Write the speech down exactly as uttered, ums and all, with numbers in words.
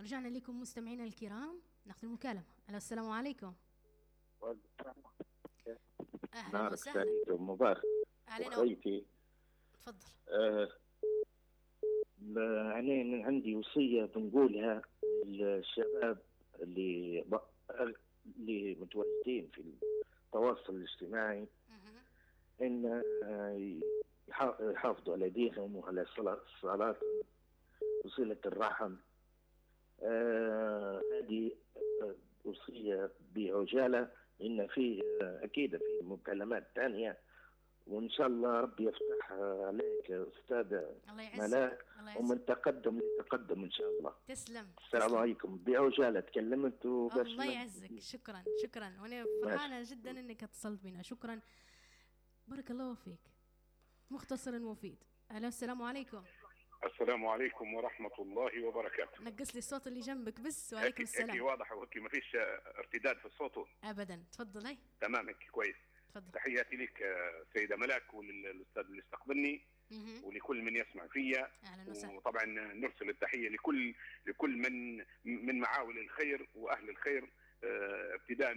رجعنا لكم مستمعينا الكرام، ناخذ المكالمة. ألو السلام عليكم. أهلا وسهلا. سعيد ومبارك. أخيتي تفضل. آه يعني عندي وصية بنقولها للشباب اللي ب... اللي متواجدين في التواصل الاجتماعي، إن يحافظوا على دينهم وعلى الصلاة وصلة الرحم. هذه آه وصية بعجالة، إن في آه أكيد في مكالمات ثانية، وإن شاء الله ربي يفتح عليك أستاذ ملاك، ومن تقدم لتقدم إن شاء الله. تسلم. السلام عليكم. بعجالة تكلمت وبس. الله يعزك. شكرا شكرا، وأنا فرحانة جدا إنك اتصلت بنا. شكرا، بارك الله فيك، مختصر ومفيد. أهلا السلام عليكم. السلام عليكم ورحمة الله وبركاته. نقص لي الصوت اللي جنبك بس. وعليكم السلام. هيك واضح وهيك ما فيش ارتداد في الصوت أبدا. تفضل. هي تمام هيك كويس. تفضل. تحياتي لك سيدة ملاك وللأستاذ اللي استقبلني ولكل من يسمع فيا. وطبعا نرسل التحية لكل لكل من من معاول الخير وأهل الخير ابتداء